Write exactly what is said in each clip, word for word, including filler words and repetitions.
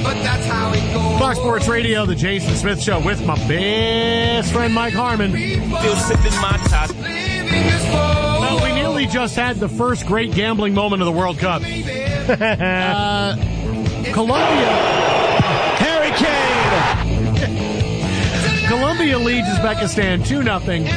but that's how it goes. Fox Sports Radio, the Jason Smith Show with my best friend Mike Harmon. Still sipping my top. Well, we nearly just had the first great gambling moment of the World Cup. uh, Colombia. Harry Kane. Colombia leads Uzbekistan two nothing,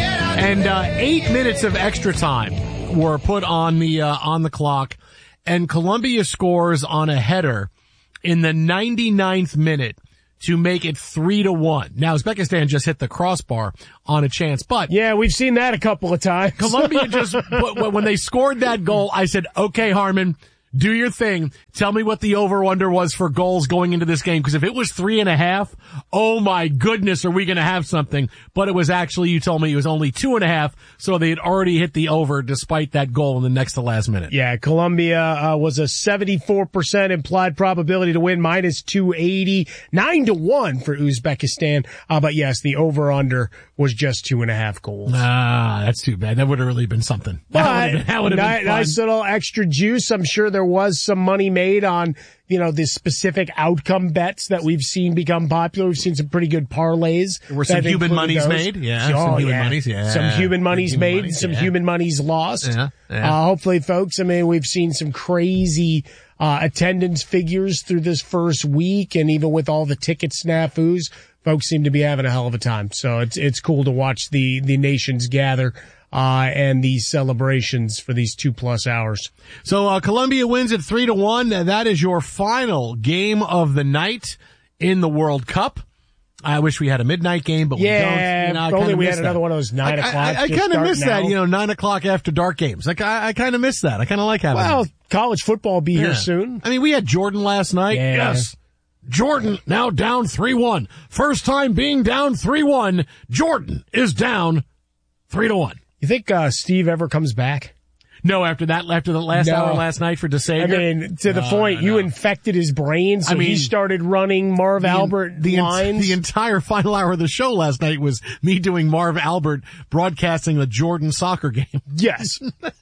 and uh, eight minutes of extra time were put on the uh, on the clock, and Colombia scores on a header in the ninety-ninth minute to make it three to one. Now, Uzbekistan just hit the crossbar on a chance, but yeah, we've seen that a couple of times. Colombia just when they scored that goal, I said, "Okay, Harmon, do your thing. Tell me what the over-under was for goals going into this game, because if it was three and a half, oh my goodness, are we going to have something?" But it was actually, you told me it was only two and a half, so they had already hit the over despite that goal in the next to last minute. Yeah, Colombia uh, was a seventy-four percent implied probability to win, minus two eighty, nine to one for Uzbekistan. Uh, but yes, the over-under was just two and a half goals. Ah, that's too bad. That would have really been something. But that would have been, that would have nice, been fun. Nice little extra juice. I'm sure there was some money made on, you know, the specific outcome bets that we've seen become popular. We've seen some pretty good parlays. There were some human monies those. made. Yeah, oh, some human yeah. monies. Yeah, some human monies human made, monies, some yeah. human monies lost. Yeah, yeah. Uh, hopefully, folks. I mean, we've seen some crazy uh attendance figures through this first week, and even with all the ticket snafus, folks seem to be having a hell of a time. So it's it's cool to watch the the nations gather uh and these celebrations for these two plus hours. So uh Colombia wins at three to one. That is your final game of the night in the World Cup. I wish we had a midnight game, but yeah, we don't. You know, I only we had that. another one of those nine I, o'clock. I, I, I kind of miss that, you know, nine o'clock after dark games. Like I, I kind of miss that. I kind of like having. Well, that. college football will be yeah. here soon. I mean, we had Jordan last night. Yeah. Yes. Jordan now down three one. First time being down three one. Jordan is down three to one. You think uh Steve ever comes back? No, after that, after the last no. hour last night for DeSager. I mean, to the no, point, no, you no. infected his brain, so I mean, he started running Marv the, Albert the, lines. The entire final hour of the show last night was me doing Marv Albert broadcasting the Jordan soccer game. Yes.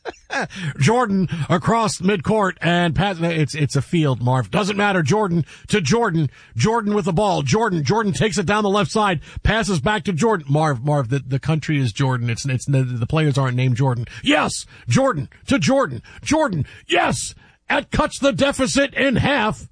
Jordan across midcourt and pass. It's, it's a field, Marv. Doesn't matter. Jordan to Jordan. Jordan with the ball. Jordan. Jordan takes it down the left side. Passes back to Jordan. Marv, Marv, the, the country is Jordan. It's, it's, the, the players aren't named Jordan. Yes. Jordan to Jordan. Jordan. Yes. That cuts the deficit in half.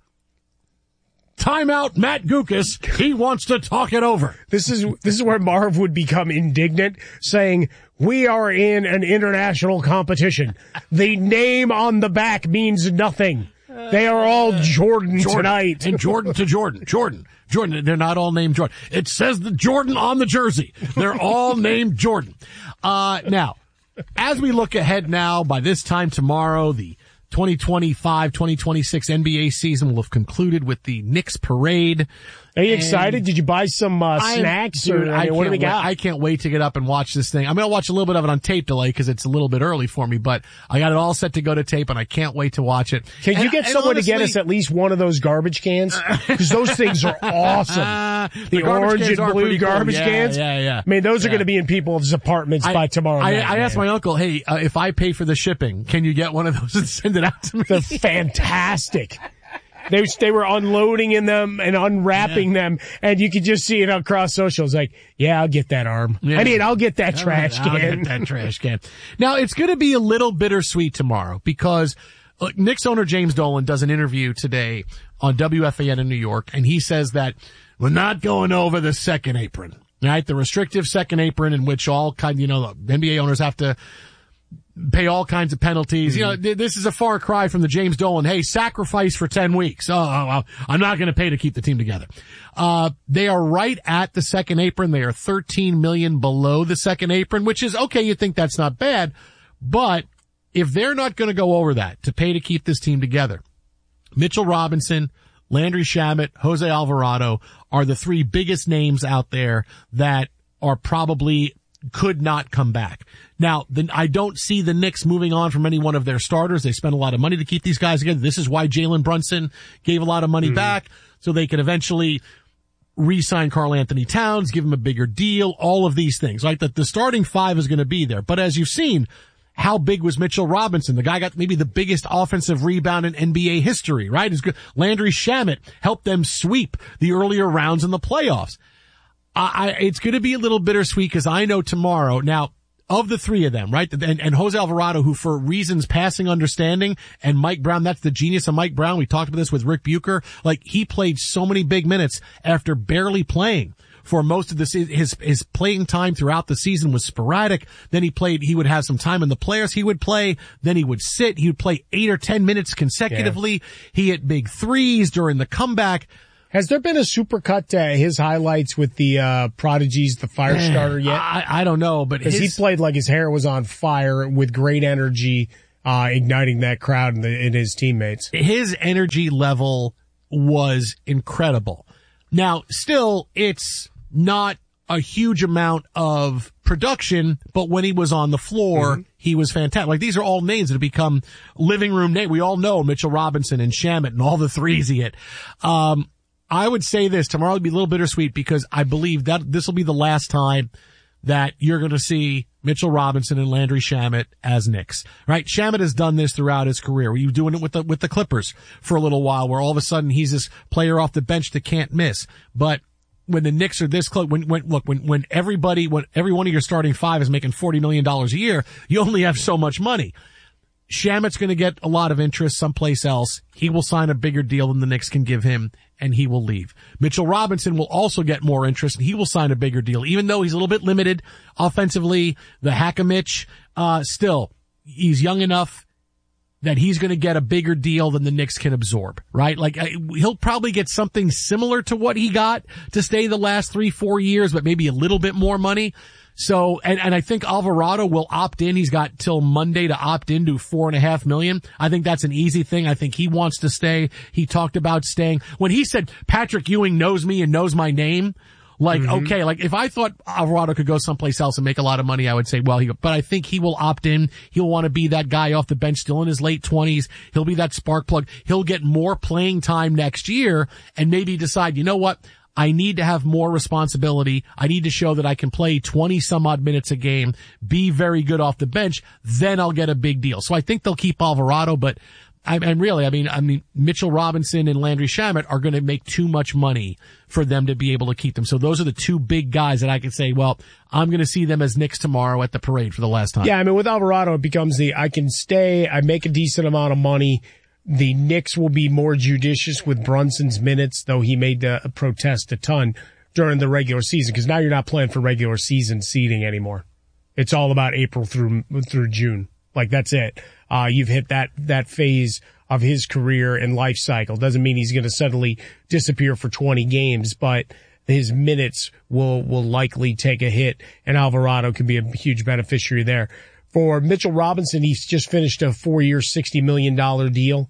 Timeout, Matt Gukas. He wants to talk it over. This is this is where Marv would become indignant, saying, "We are in an international competition. The name on the back means nothing. They are all Jordan, Jordan tonight." And Jordan to Jordan. Jordan. Jordan. They're not all named Jordan. It says the Jordan on the jersey. They're all named Jordan. Uh, now, as we look ahead now, by this time tomorrow, the twenty twenty-five twenty twenty-six N B A season will have concluded with the Knicks parade. Are you excited? Did you buy some uh, I, snacks? Dude, or I mean, what do we wait, got? I can't wait to get up and watch this thing. I'm going to watch a little bit of it on tape delay because it's a little bit early for me, but I got it all set to go to tape and I can't wait to watch it. Can and, you get someone honestly, to get us at least one of those garbage cans? Because those things are awesome. Uh, the, the orange and blue garbage cool. yeah, cans. Yeah, yeah. I mean, those yeah. are going to be in people's apartments I, by tomorrow I, night. I asked my uncle, hey, uh, if I pay for the shipping, can you get one of those and send it out to me? They're fantastic. They they were unloading in them and unwrapping yeah. them, and you could just see it across socials. Like, yeah, I'll get that arm. Yeah. I mean, I'll get that trash I'll can. Get that trash can. Now, it's going to be a little bittersweet tomorrow because look, Knicks owner James Dolan does an interview today on W F A N in New York, and he says that we're not going over the second apron, right? The restrictive second apron in which all kind, you know, the N B A owners have to pay all kinds of penalties. Mm-hmm. You know, th- this is a far cry from the James Dolan, hey, sacrifice for ten weeks. Oh, well, I'm not going to pay to keep the team together. Uh, they are right at the second apron. They are thirteen million below the second apron, which is okay. You think that's not bad, but if they're not going to go over that to pay to keep this team together, Mitchell Robinson, Landry Shamet, Jose Alvarado are the three biggest names out there that are probably could not come back. Now, then I don't see the Knicks moving on from any one of their starters. They spent a lot of money to keep these guys together. This is why Jalen Brunson gave a lot of money mm-hmm. back, so they could eventually re-sign Karl Anthony Towns, give him a bigger deal, all of these things. Like the, the starting five is going to be there. But as you've seen, how big was Mitchell Robinson? The guy got maybe the biggest offensive rebound in N B A history, right? It's good. Landry Shamet helped them sweep the earlier rounds in the playoffs. I, I it's going to be a little bittersweet because I know tomorrow, now, of the three of them, right? And, and Jose Alvarado, who for reasons passing understanding, and Mike Brown, that's the genius of Mike Brown. We talked about this with Rick Bucher. Like, he played so many big minutes after barely playing. For most of the season, his, his playing time throughout the season was sporadic. Then he played, he would have some time in the players he would play. Then he would sit. He would play eight or ten minutes consecutively. Yeah. He hit big threes during the comeback. Has there been a supercut to his highlights with the, uh, Prodigies, the fire Man, starter yet? I, I don't know, but because he played like his hair was on fire with great energy, uh, igniting that crowd and, the, and his teammates. His energy level was incredible. Now, still, it's not a huge amount of production, but when he was on the floor, mm-hmm. he was fantastic. Like, these are all names that have become living room names. We all know Mitchell Robinson and Shamet and all the threes he hit. Um, I would say this, tomorrow will be a little bittersweet because I believe that this will be the last time that you're going to see Mitchell Robinson and Landry Shamet as Knicks, right? Shamet has done this throughout his career. He was doing it with the, with the Clippers for a little while, where all of a sudden he's this player off the bench that can't miss. But when the Knicks are this close, when, when, look, when, when everybody, when every one of your starting five is making forty million dollars a year, you only have so much money. Shamet's going to get a lot of interest someplace else. He will sign a bigger deal than the Knicks can give him, and he will leave. Mitchell Robinson will also get more interest, and he will sign a bigger deal. Even though he's a little bit limited offensively, the Hack-a-Mitch, uh, still, he's young enough that he's going to get a bigger deal than the Knicks can absorb, right? Like, he'll probably get something similar to what he got to stay the last three, four years, but maybe a little bit more money. So, and, and I think Alvarado will opt in. He's got till Monday to opt into four and a half million. I think that's an easy thing. I think he wants to stay. He talked about staying. When he said Patrick Ewing knows me and knows my name, like, mm-hmm. okay, like if I thought Alvarado could go someplace else and make a lot of money, I would say, well, he, but I think he will opt in. He'll want to be that guy off the bench, still in his late twenties. He'll be that spark plug. He'll get more playing time next year and maybe decide, you know what? I need to have more responsibility. I need to show that I can play twenty some odd minutes a game, be very good off the bench. Then I'll get a big deal. So I think they'll keep Alvarado, but I, and really, I mean, I mean, Mitchell Robinson and Landry Shamet are going to make too much money for them to be able to keep them. So those are the two big guys that I can say, well, I'm going to see them as Knicks tomorrow at the parade for the last time. Yeah, I mean, with Alvarado, it becomes the, I can stay, I make a decent amount of money. The Knicks will be more judicious with Brunson's minutes, though he made the protest a ton during the regular season, because now you're not playing for regular season seeding anymore. It's all about April through through June. Like, that's it. Uh, you've hit that that phase of his career and life cycle. Doesn't mean he's going to suddenly disappear for twenty games, but his minutes will will likely take a hit, and Alvarado can be a huge beneficiary there. For Mitchell Robinson, he's just finished a four-year, sixty million dollars deal.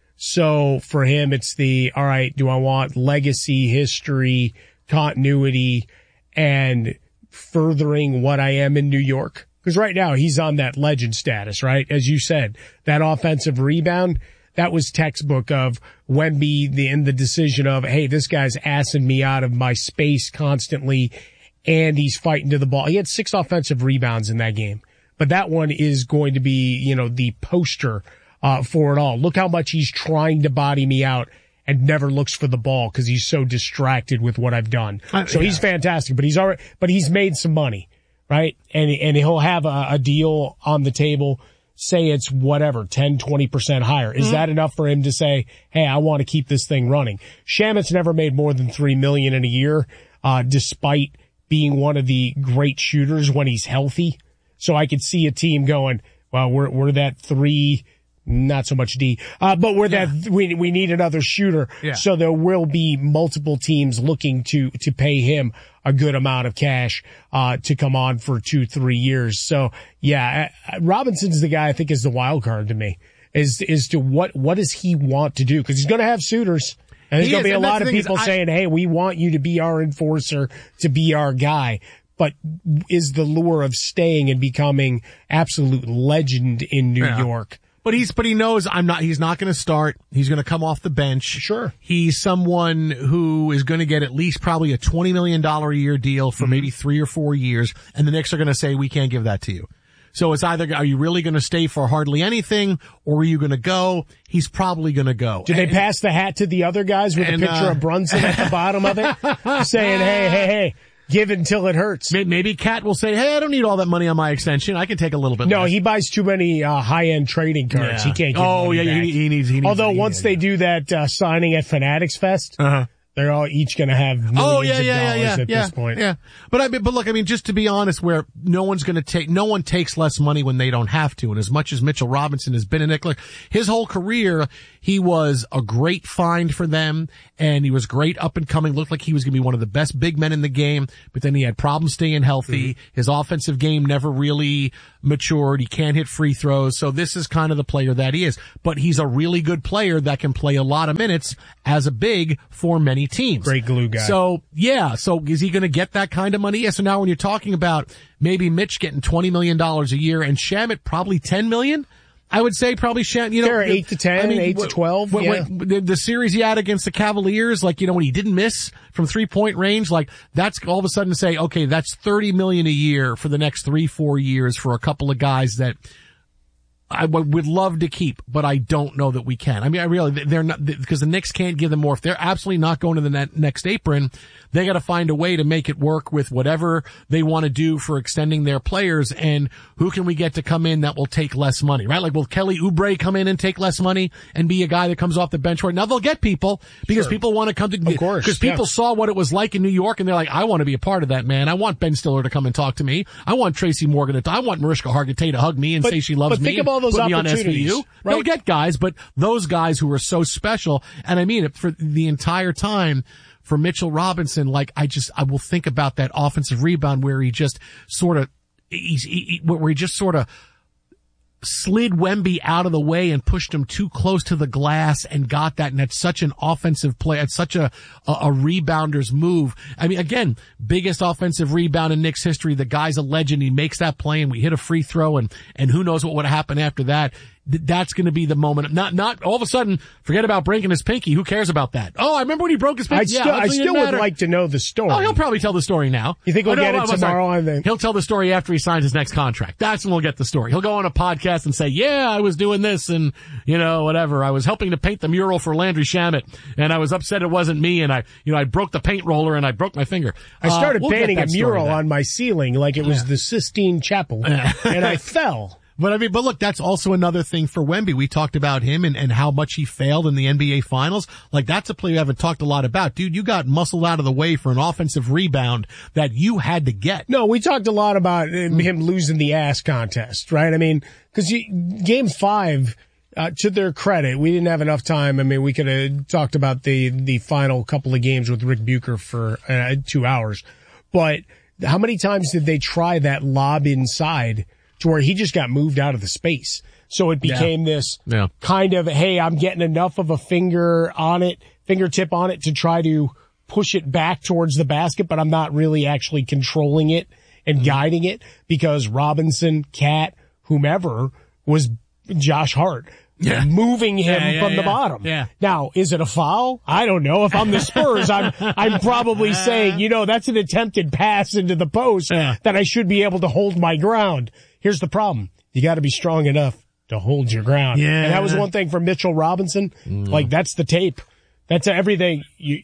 So for him, it's the, all right, do I want legacy, history, continuity, and furthering what I am in New York? Because right now he's on that legend status, right? As you said, that offensive rebound, that was textbook of Wemby the, in the decision of, hey, this guy's assing me out of my space constantly, and he's fighting to the ball. He had six offensive rebounds in that game. But that one is going to be, you know, the poster Uh, for it all. Look how much he's trying to body me out and never looks for the ball because he's so distracted with what I've done. Uh, so yeah. He's fantastic, but he's already, but he's made some money, right? And, and he'll have a, a deal on the table. Say it's whatever, ten, twenty percent higher. Is mm-hmm. that enough for him to say, hey, I want to keep this thing running? Shamet's never made more than three million in a year, uh, despite being one of the great shooters when he's healthy. So I could see a team going, well, we're, we're that three, not so much D, uh, but we're yeah. that, we, we need another shooter. Yeah. So there will be multiple teams looking to, to pay him a good amount of cash, uh, to come on for two, three years. So yeah, Robinson's the guy I think is the wild card to me, is, is to what, what does he want to do? Cause he's going to have suitors. And there's going to be a lot of people saying, hey, we want you to be our enforcer, to be our guy. But is the lure of staying and becoming absolute legend in New yeah. York? But he's, but he knows I'm not, he's not going to start. He's going to come off the bench. Sure. He's someone who is going to get at least probably a twenty million dollars a year deal for mm-hmm. maybe three or four years. And the Knicks are going to say, we can't give that to you. So it's either, are you really going to stay for hardly anything, or are you going to go? He's probably going to go. Did they pass the hat to the other guys with and, a picture uh, of Brunson at the bottom of it, saying, hey, hey, hey, give until it hurts? Maybe Cat will say, hey, I don't need all that money on my extension. I can take a little bit No, less. he buys too many uh, high-end trading cards. Yeah. He can't give Oh, money yeah, back. he, he needs, he needs. Although he once needs, they yeah. do that uh, signing at Fanatics Fest, Uh-huh. they're all each going to have millions Oh yeah, of yeah, dollars yeah, yeah, at yeah, this point. yeah. But I mean, but look, I mean, just to be honest, where no one's going to take, no one takes less money when they don't have to. And as much as Mitchell Robinson has been in it, look, his whole career, he was a great find for them, and he was great up and coming. Looked like he was going to be one of the best big men in the game. But then he had problems staying healthy. Mm-hmm. His offensive game never really matured. He can't hit free throws. So this is kind of the player that he is. But he's a really good player that can play a lot of minutes as a big for many teams. Great glue guy. So, yeah. So is he going to get that kind of money? Yeah. So now when you're talking about maybe Mitch getting twenty million dollars a year and Shamet probably ten million dollars, I would say probably Shamet, you know. They're eight to ten, I mean, eight to twelve. When, yeah. when, the, the series he had against the Cavaliers, like, you know, when he didn't miss from three point range, like that's all of a sudden say, okay, that's thirty million dollars a year for the next three, four years for a couple of guys that I would love to keep, but I don't know that we can. I mean, I really, they're not, because the Knicks can't give them more. If they're absolutely not going to the net, next apron, they got to find a way to make it work with whatever they want to do for extending their players. And who can we get to come in that will take less money, right? Like, will Kelly Oubre come in and take less money and be a guy that comes off the bench? Right now, they'll get people because sure. people want to come to, of course, because people yeah. saw what it was like in New York, and they're like, I want to be a part of that, man. I want Ben Stiller to come and talk to me. I want Tracy Morgan to, I want Mariska Hargitay to hug me and but, say she loves but me. Think of all those put me on S V U. opportunities. Right? They'll get guys, but those guys who are so special, and I mean it for the entire time, for Mitchell Robinson, like I just, I will think about that offensive rebound where he just sort of, he's, he, where he just sort of slid Wemby out of the way and pushed him too close to the glass and got that. And that's such an offensive play. It's such a, a, a rebounder move. I mean, again, biggest offensive rebound in Knicks history. The guy's a legend. He makes that play and we hit a free throw, and, and who knows what would have happened after that. That's going to be the moment. Not, not all of a sudden, forget about breaking his pinky. Who cares about that? Oh, I remember when he broke his pinky. I still, yeah, I still would like to know the story. Oh, he'll probably tell the story now. You think we'll oh, no, get no, it I'm tomorrow? sorry. On the... He'll tell the story after he signs his next contract. That's when we'll get the story. He'll go on a podcast and say, yeah, I was doing this and, you know, whatever. I was helping to paint the mural for Landry Shamet, and I was upset it wasn't me, and I, you know, I broke the paint roller and I broke my finger. I started uh, we'll painting a mural then. on my ceiling like it was yeah. the Sistine Chapel, and I fell. But I mean, but look, that's also another thing for Wemby. We talked about him and, and how much he failed in the N B A finals. Like, that's a play we haven't talked a lot about. Dude, you got muscled out of the way for an offensive rebound that you had to get. No, we talked a lot about him losing the ass contest, right? I mean, cause you, game five, uh, to their credit, we didn't have enough time. I mean, we could have talked about the, the final couple of games with Rick Bucher for uh, two hours, but how many times did they try that lob inside to where he just got moved out of the space? So it became yeah. this yeah. kind of, hey, I'm getting enough of a finger on it, fingertip on it to try to push it back towards the basket, but I'm not really actually controlling it and mm-hmm. guiding it, because Robinson, Cat, whomever was Josh Hart. Yeah. Moving him yeah, yeah, from yeah. the bottom. Yeah. Now, is it a foul? I don't know. If I'm the Spurs, I'm, I'm probably saying, you know, that's an attempted pass into the post yeah. that I should be able to hold my ground. Here's the problem. You got to be strong enough to hold your ground. Yeah. And that was one thing for Mitchell Robinson. Mm. Like, that's the tape. That's everything. You,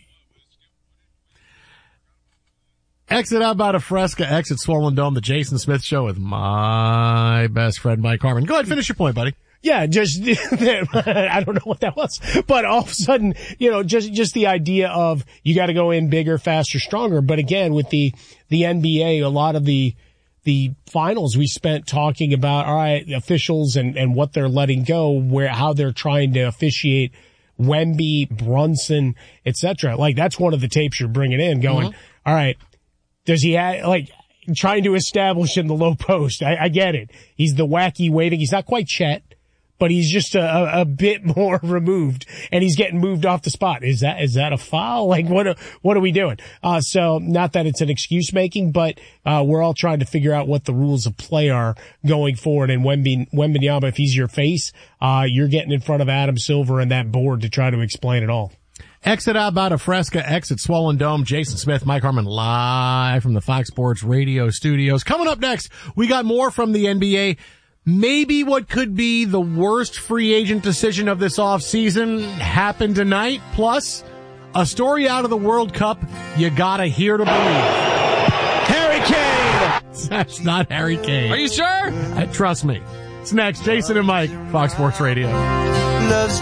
Exit out by the Fresca, exit Swollen Dome, the Jason Smith Show with my best friend, Mike Harmon. Go ahead, finish your point, buddy. Yeah, just, I don't know what that was, but all of a sudden, you know, just, just the idea of you got to go in bigger, faster, stronger. But again, with the, the N B A, a lot of the, the finals we spent talking about, all right, officials and, and what they're letting go, where, how they're trying to officiate Wemby, Brunson, et cetera. Like, that's one of the tapes you're bringing in going, mm-hmm. all right, does he have, like, trying to establish in the low post? I, I get it. He's the wacky waving. He's not quite Chet, but he's just a, a, a bit more removed, and he's getting moved off the spot. Is that, is that a foul? Like, what, are, what are we doing? Uh, so not that it's an excuse making, but, uh, we're all trying to figure out what the rules of play are going forward. And Wemby, Wembanyama, if he's your face, uh, you're getting in front of Adam Silver and that board to try to explain it all. Exit out about a Fresca, exit Swollen Dome. Jason Smith, Mike Harmon, live from the Fox Sports Radio studios. Coming up next, we got more from the N B A. Maybe what could be the worst free agent decision of this offseason happened tonight. Plus, a story out of the World Cup you gotta hear to believe. Harry Kane! That's not Harry Kane. Are you sure? Uh, trust me. It's next. Jason and Mike, Fox Sports Radio. Loves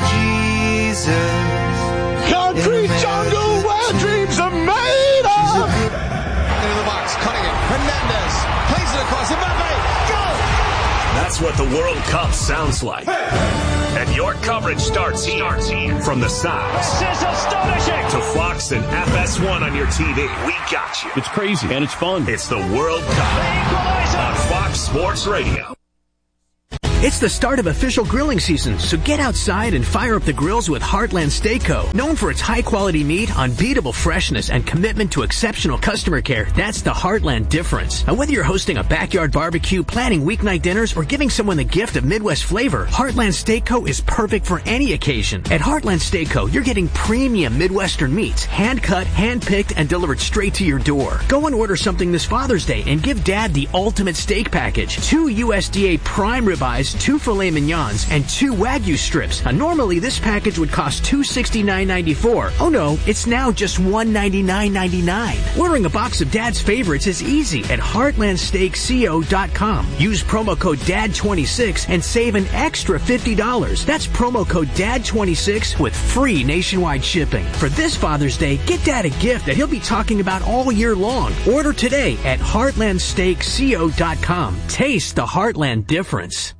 Jesus. Concrete jungle where dreams are made of. Into the box, cutting it. Hernandez plays it across. Mbappe, go! That's what the World Cup sounds like. And your coverage starts here. From the sides This is astonishing! to Fox and F S one on your T V. We got you. It's crazy and it's fun. It's the World Cup on Fox Sports Radio. It's the start of official grilling season, so get outside and fire up the grills with Heartland Steak Co. Known for its high-quality meat, unbeatable freshness, and commitment to exceptional customer care, that's the Heartland difference. Now, whether you're hosting a backyard barbecue, planning weeknight dinners, or giving someone the gift of Midwest flavor, Heartland Steak Co. is perfect for any occasion. At Heartland Steak Co., you're getting premium Midwestern meats, hand-cut, hand-picked, and delivered straight to your door. Go and order something this Father's Day and give Dad the ultimate steak package. Two U S D A prime ribeyes, two filet mignons, and two Wagyu strips. Now, normally this package would cost two hundred sixty-nine ninety-four. Oh no, it's now just one hundred ninety-nine ninety-nine. Ordering a box of Dad's favorites is easy at heartland steak co dot com. Use promo code D A D twenty-six and save an extra fifty dollars. That's promo code D A D twenty-six with free nationwide shipping. For this Father's Day, get Dad a gift that he'll be talking about all year long. Order today at heartland steak co dot com. Taste the Heartland difference.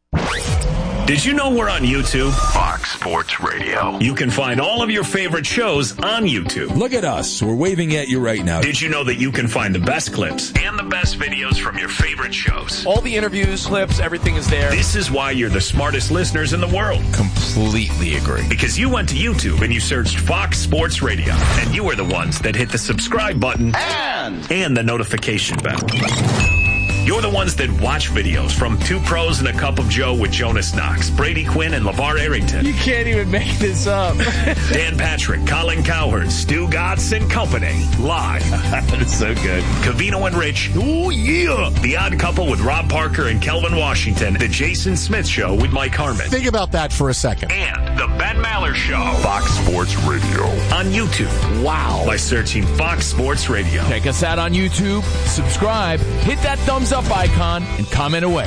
Did you know we're on YouTube? Fox Sports Radio. You can find all of your favorite shows on YouTube. Look at us. We're waving at you right now. Did you know that you can find the best clips and the best videos from your favorite shows? All the interviews, clips, everything is there. This is why you're the smartest listeners in the world. Completely agree. Because you went to YouTube and you searched Fox Sports Radio, and you were the ones that hit the subscribe button And and the notification bell. You're the ones that watch videos from Two Pros and a Cup of Joe with Jonas Knox, Brady Quinn, and LeVar Arrington. You can't even make this up. Dan Patrick, Colin Cowherd, Stu Gatz, and company. Live. That is so good. Covino and Rich. Ooh, yeah. The Odd Couple with Rob Parker and Kelvin Washington. The Jason Smith Show with Mike Harmon. Think about that for a second. And the Ben Maller Show. Fox Sports Radio. On YouTube. Wow. By searching Fox Sports Radio. Check us out on YouTube. Subscribe. Hit that thumbs up icon and comment away.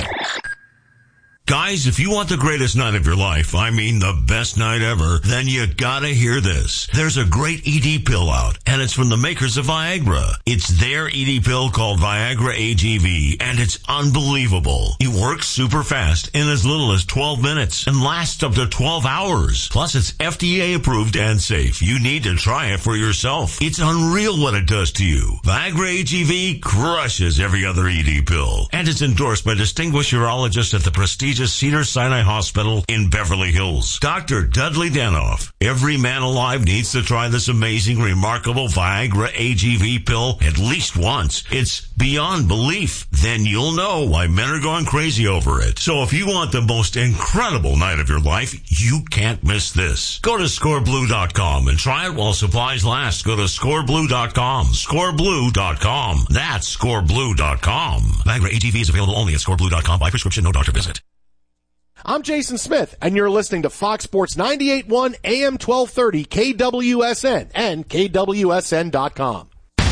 Guys, if you want the greatest night of your life, I mean the best night ever, then you gotta hear this. There's a great E D pill out, and it's from the makers of Viagra. It's their E D pill called Viagra A G V, and it's unbelievable. It works super fast in as little as twelve minutes and lasts up to twelve hours. Plus, it's F D A approved and safe. You need to try it for yourself. It's unreal what it does to you. Viagra A G V crushes every other E D pill, and it's endorsed by distinguished urologists at the prestigious Cedars-Sinai Hospital in Beverly Hills. Doctor Dudley Danoff. Every man alive needs to try this amazing, remarkable Viagra A G V pill at least once. It's beyond belief. Then you'll know why men are going crazy over it. So if you want the most incredible night of your life, you can't miss this. Go to score blue dot com and try it while supplies last. Go to score blue dot com. score blue dot com. That's score blue dot com. Viagra A G V is available only at score blue dot com by prescription, no doctor visit. I'm Jason Smith, and you're listening to Fox Sports ninety-eight point one A M twelve thirty K W S N and K W S N dot com.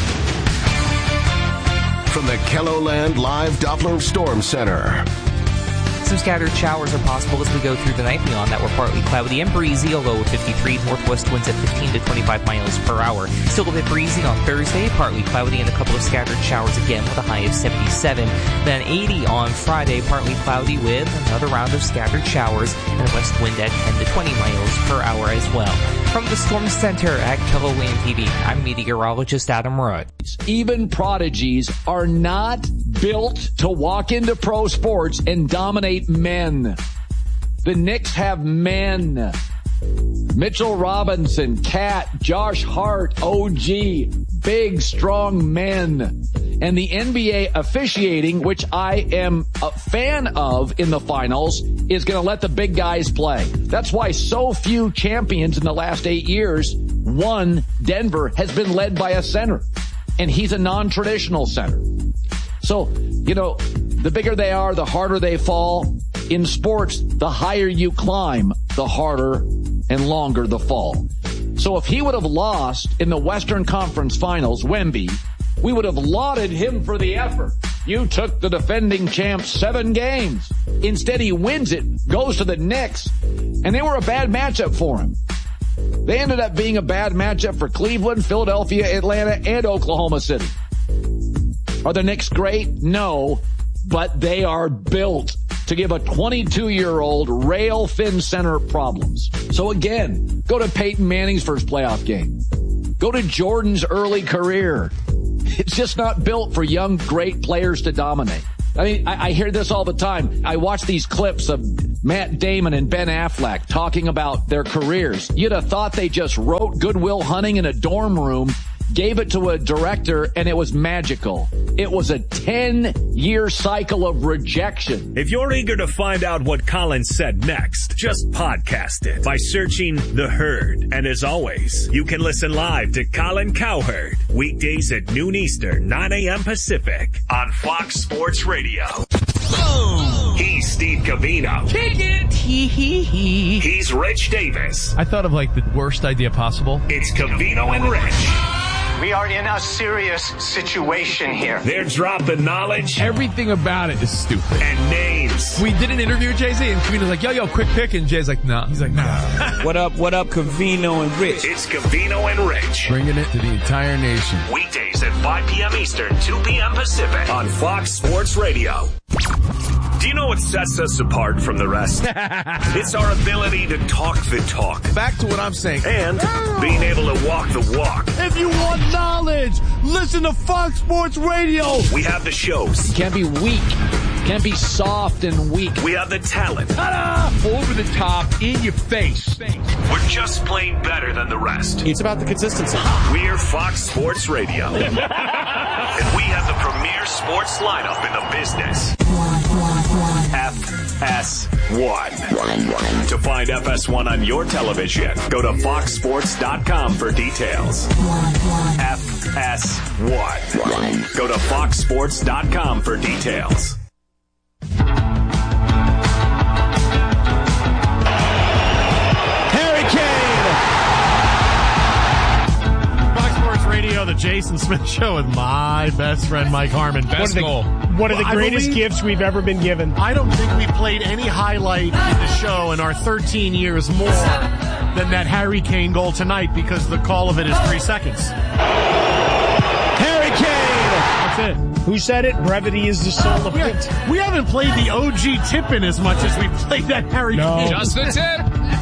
From the KELOLAND Live Doppler Storm Center. Some scattered showers are possible as we go through the night. Beyond that, we're partly cloudy and breezy, a low of fifty-three, northwest winds at fifteen to twenty-five miles per hour. Still a bit breezy on Thursday, partly cloudy and a couple of scattered showers again with a high of seventy-seven. Then eighty on Friday, partly cloudy with another round of scattered showers and a west wind at ten to twenty miles per hour as well. From the Storm Center at KELOLAND T V, I'm meteorologist Adam Rudd. Even prodigies are not built to walk into pro sports and dominate men. The Knicks have men. Mitchell Robinson, Cat, Josh Hart, O G, big, strong men. And the N B A officiating, which I am a fan of in the finals, is going to let the big guys play. That's why so few champions in the last eight years won Denver has been led by a center, and he's a non-traditional center. So, you know, the bigger they are, the harder they fall. In sports, the higher you climb, the harder and longer the fall. So if he would have lost in the Western Conference Finals, Wemby, we would have lauded him for the effort. You took the defending champs seven games. Instead, he wins it, goes to the Knicks, and they were a bad matchup for him. They ended up being a bad matchup for Cleveland, Philadelphia, Atlanta, and Oklahoma City. Are the Knicks great? No, but they are built to give a twenty-two-year-old rail-thin center problems. So again, go to Peyton Manning's first playoff game. Go to Jordan's early career. It's just not built for young, great players to dominate. I mean, I, I hear this all the time. I watch these clips of Matt Damon and Ben Affleck talking about their careers. You'd have thought they just wrote Good Will Hunting in a dorm room, gave it to a director, and it was magical. It was a ten-year cycle of rejection. If you're eager to find out what Colin said next, just podcast it by searching The Herd. And as always, you can listen live to Colin Cowherd weekdays at noon Eastern, nine a.m. Pacific on Fox Sports Radio. Boom! He's Steve Covino. Kick it! Hee hee hee. He's Rich Davis. I thought of like the worst idea possible. It's Covino and Rich. We are in a serious situation here. They're dropping knowledge. Everything about it is stupid. And names. We did an interview with Jay-Z, and Covino's like, yo, yo, quick pick. And Jay's like, nah. He's like, nah. What up, what up, Covino and Rich? It's Covino and Rich. Bringing it to the entire nation. Weekdays at five p.m. Eastern, two p.m. Pacific on Fox Sports Radio. Do you know what sets us apart from the rest? It's our ability to talk the talk. Back to what I'm saying. And being able to walk the walk. If you want knowledge, listen to Fox Sports Radio. We have the shows. Can't be weak. Can't be soft and weak. We have the talent. Ta-da! Over the top, in your face. We're just plain better than the rest. It's about the consistency. We're Fox Sports Radio. And we have the premier sports lineup in the business. F S one. To find F S one on your television, go to fox sports dot com for details. F S one. Go to fox sports dot com for details. Harry Kane. Fox Sports Radio, the Jason Smith Show with my best friend Mike Harmon. Best one goal. One of the well, greatest believe, gifts we've ever been given. I don't think we played any highlight in the show in our thirteen years more than that Harry Kane goal tonight because the call of it is three seconds. Harry Kane. That's it. Who said it? Brevity is the soul of we, it. We haven't played the O G Tippin as much as we played that Harry no. Kane. Just the tip.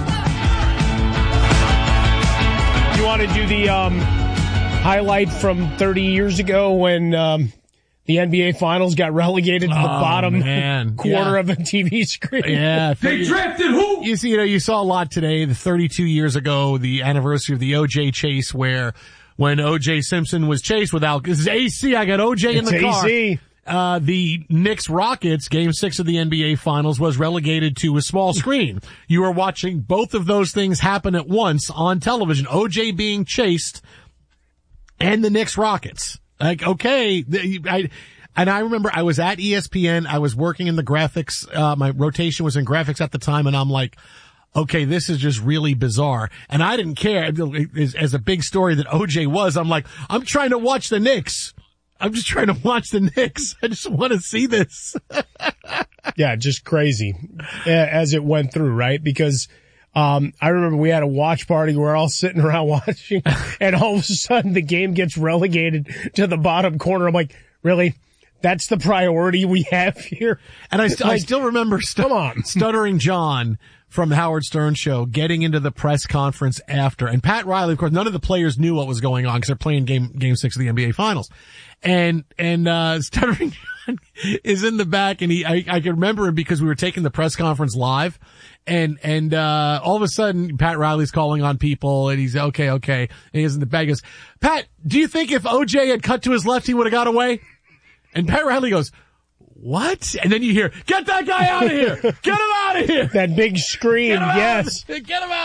You want to do the um, highlight from thirty years ago when um, the N B A Finals got relegated to the oh, bottom man. quarter yeah. of a T V screen? Yeah. They drafted who? You see, you know, you saw a lot today, the thirty-two years ago, the anniversary of the O J chase where when O J Simpson was chased without, this is A C, I got O J in it's the car. A C. Uh, the Knicks Rockets game six of the N B A Finals was relegated to a small screen. You were watching both of those things happen at once on television. O J being chased and the Knicks Rockets. Like, okay, I, and I remember I was at E S P N. I was working in the graphics. Uh, my rotation was in graphics at the time, and I'm like, okay, this is just really bizarre. And I didn't care as, as a big story that O J was. I'm like, I'm trying to watch the Knicks. I'm just trying to watch the Knicks. I just want to see this. Yeah, just crazy as it went through, right? Because um I remember we had a watch party. We're all sitting around watching, and all of a sudden the game gets relegated to the bottom corner. I'm like, really? That's the priority we have here? And I, st- like, I still remember stu- come on. Stuttering John from the Howard Stern show getting into the press conference after. And Pat Riley, of course, none of the players knew what was going on because they're playing game game six of the N B A Finals. And and uh Stuttering John is in the back, and he I, I can remember him because we were taking the press conference live. And and uh all of a sudden Pat Riley's calling on people, and he's okay, okay. And he's in the back. He goes, Pat, do you think if O J had cut to his left, he would have got away? And Pat Riley goes, what? And then you hear, get that guy out of here! Get him out of here! That big scream, Get him yes. out. Get him out!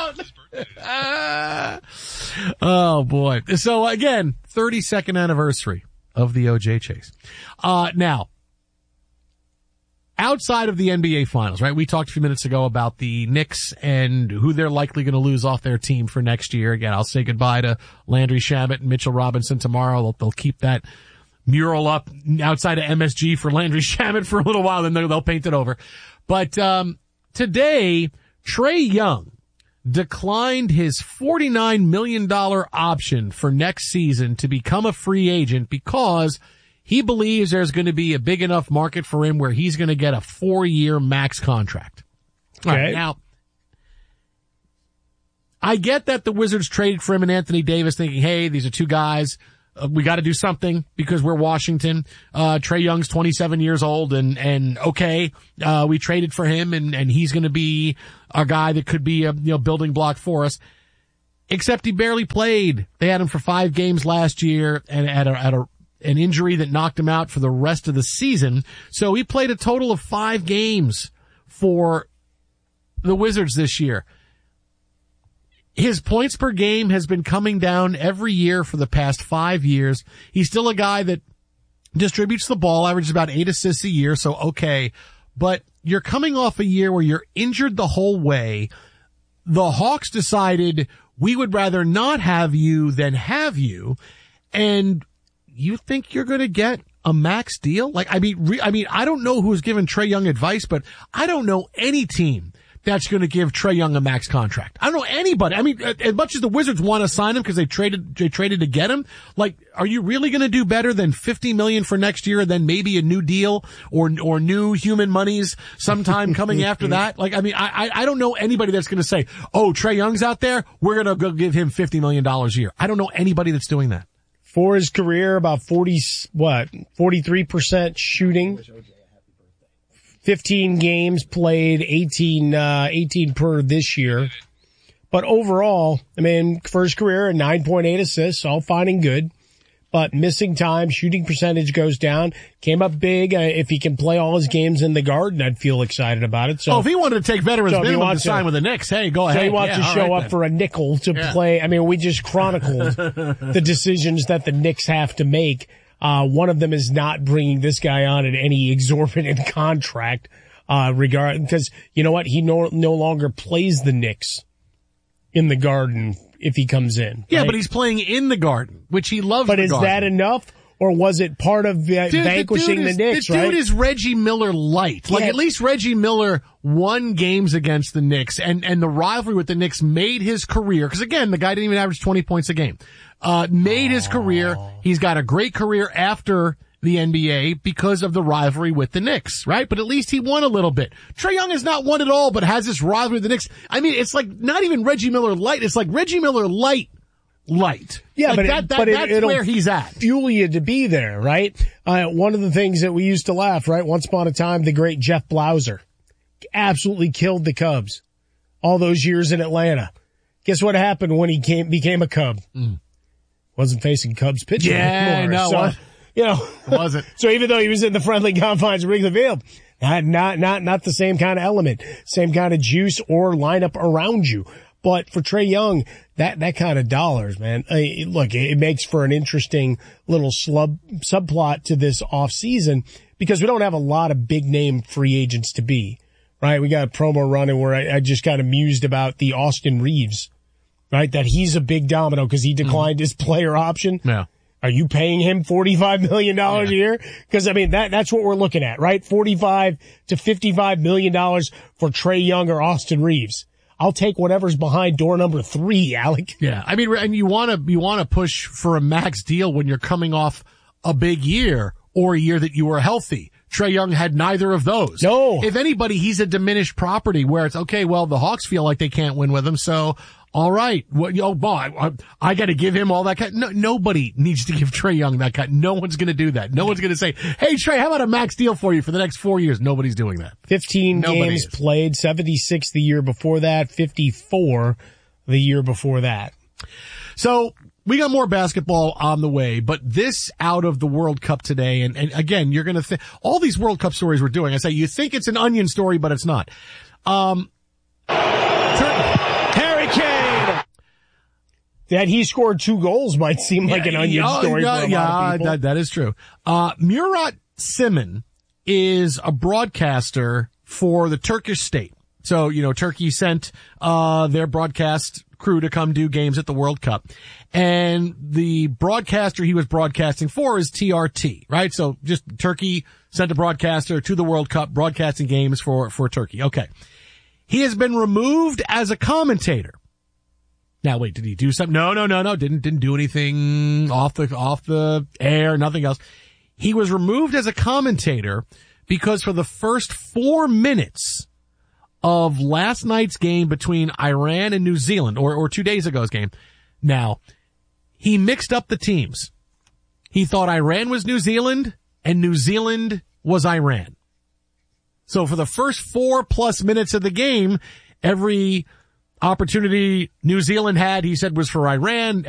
Oh boy. So again, thirty-second anniversary of the O J chase. Uh, now, outside of the N B A finals, right? We talked a few minutes ago about the Knicks and who they're likely going to lose off their team for next year. Again, I'll say goodbye to Landry Shamet and Mitchell Robinson tomorrow. They'll, they'll keep that mural up outside of M S G for Landry Shamet for a little while, then they'll paint it over. But, um, today, Trae Young declined his forty-nine million dollars option for next season to become a free agent because he believes there's going to be a big enough market for him where he's going to get a four-year max contract. Okay. All right, now, I get that the Wizards traded for him and Anthony Davis thinking, hey, these are two guys. Uh, we got to do something because we're Washington. Uh, Trae Young's twenty-seven years old and, and okay, uh, we traded for him and, and he's going to be a guy that could be a, you know, building block for us. Except he barely played. They had him for five games last year and at a, at a, an injury that knocked him out for the rest of the season. So he played a total of five games for the Wizards this year. His points per game has been coming down every year for the past five years. He's still a guy that distributes the ball, averages about eight assists a year, so okay. But you're coming off a year where you're injured the whole way. The Hawks decided we would rather not have you than have you. And you think you're going to get a max deal? Like, I mean, re- I mean, I don't know who's giving Trae Young advice, but I don't know any team that's going to give Trae Young a max contract. I don't know anybody. I mean, as much as the Wizards want to sign him because they traded, they traded to get him, like, are you really going to do better than fifty million dollars for next year and then maybe a new deal or, or new human monies sometime coming after that? Like, I mean, I, I don't know anybody that's going to say, oh, Trae Young's out there, we're going to go give him fifty million dollars a year. I don't know anybody that's doing that. For his career, about forty, what, forty-three percent shooting. fifteen games played, eighteen, uh, eighteen per this year. But overall, I mean, for his career, nine point eight assists, all fine and good. But missing time, shooting percentage goes down. Came up big. Uh, if he can play all his games in the Garden, I'd feel excited about it. So, oh, if he wanted to take veterans so minimum to sign with the Knicks, hey, go ahead. So he wants yeah, to show right up then. for a nickel to yeah. play. I mean, we just chronicled the decisions that the Knicks have to make. Uh, one of them is not bringing this guy on at any exorbitant contract, uh, regard, because you know what? He no, no longer plays the Knicks in the Garden if he comes in. Yeah, right? but he's playing in the Garden, which he loves. But the is Garden. that enough? Or was it part of uh, dude, vanquishing the, the, the Knicks, the dude right? is Reggie Miller light. Like, yeah. at least Reggie Miller won games against the Knicks, and, and the rivalry with the Knicks made his career, because again, the guy didn't even average twenty points a game. Uh, made his career. He's got a great career after the N B A because of the rivalry with the Knicks, right? But at least he won a little bit. Trae Young has not won at all, but has this rivalry with the Knicks. I mean, it's like not even Reggie Miller light. It's like Reggie Miller light. Light. Yeah, like but, that, it, that, but it, that's it'll where he's at. Fuel you to be there, right? Uh, one of the things that we used to laugh, right? Once upon a time, the great Jeff Blauser absolutely killed the Cubs all those years in Atlanta. Guess what happened when he came, became a Cub? Mm. Wasn't facing Cubs pitching yeah, anymore. no, so, what? you know, wasn't. So even though he was in the friendly confines of Wrigley Field, not, not, not, not the same kind of element, same kind of juice or lineup around you. But for Trae Young, that, that kind of dollars, man, uh, look, it makes for an interesting little slub, subplot to this off season because we don't have a lot of big name free agents to be, right? We got a promo running where I, I just got amused about the Austin Reeves, right? That he's a big domino because he declined mm-hmm. his player option. Yeah. Are you paying him forty-five million dollars yeah. a year? Because I mean, that, that's what we're looking at, right? forty-five to fifty-five million dollars for Trae Young or Austin Reeves. I'll take whatever's behind door number three, Alec. Yeah. I mean, and you want to, you want to push for a max deal when you're coming off a big year or a year that you were healthy. Trae Young had neither of those. No. If anybody, he's a diminished property where it's okay. Well, the Hawks feel like they can't win with him. So, all right. Well, yo, boy, I, I got to give him all that kind. No, nobody needs to give Trae Young that kind. No one's going to do that. No one's going to say, hey, Trae, how about a max deal for you for the next four years? Nobody's doing that. fifteen Nobody games is. played, seventy-six the year before that, fifty-four the year before that. So, we got more basketball on the way, but this out of the World Cup today, and, and again, you're going to think, all these World Cup stories we're doing, I say, you think it's an onion story, but it's not. Um, Harry Kane That he scored two goals might seem like yeah, an onion yeah, story yeah, for a yeah, lot of people. That, that is true. Uh, Murat Simin is a broadcaster for the Turkish state. So, you know, Turkey sent, uh, their broadcast crew to come do games at the World Cup. And the broadcaster he was broadcasting for is T R T, right? So just Turkey sent a broadcaster to the World Cup broadcasting games for, for Turkey. Okay. He has been removed as a commentator. Now wait, did he do something? No, no, no, no, didn't, didn't do anything off the, off the air, nothing else. He was removed as a commentator because for the first four minutes of last night's game between Iran and New Zealand, or, or two days ago's game, now, he mixed up the teams. He thought Iran was New Zealand and New Zealand was Iran. So for the first four plus minutes of the game, every opportunity New Zealand had, he said, was for Iran.